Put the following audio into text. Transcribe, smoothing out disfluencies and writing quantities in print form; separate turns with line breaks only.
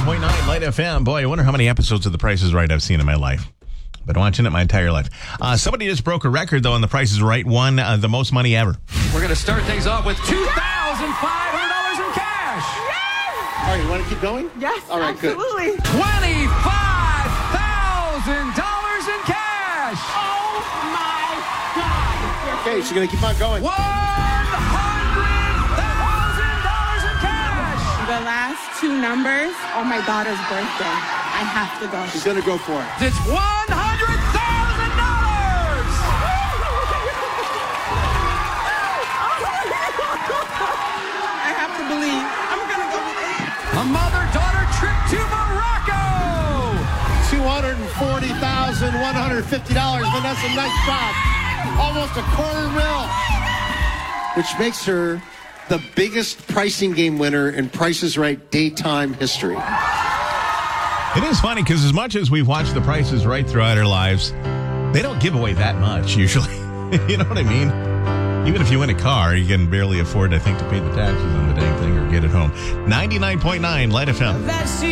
99.9 Light FM. Boy, I wonder how many episodes of The Price is Right I've seen in my life. Been watching it my entire life. Somebody just broke a record, though, on The Price is Right. Won the most money ever.
We're going to start things off with $2,500 in cash.
All right, you want to keep going?
Yes,
all right,
absolutely.
Good.
$25,000 in cash.
Oh, my God.
Okay, so you're going to keep on going.
$100,000 in cash.
The last two numbers are my daughter's birthday. I have to go.
She's going to go for it.
It's $100,000.
I have to believe. I'm going to go with it.
A mother-daughter trip to Morocco.
$240,150. Vanessa, nice job. Almost $250,000. Which makes her the biggest pricing game winner in Price is Right daytime history.
It is funny because as much as we've watched The Price is Right throughout our lives, they don't give away that much usually. You know what I mean? Even if you win a car, you can barely afford, I think, to pay the taxes on the dang thing or get it home. 99.9 Light FM.